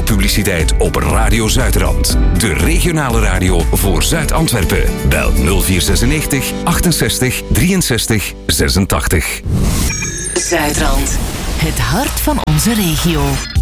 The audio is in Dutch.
publiciteit op Radio Zuidrand. De regionale radio voor Zuid-Antwerpen. Bel 0496 68 63 86. Zuidrand. Het hart van onze regio.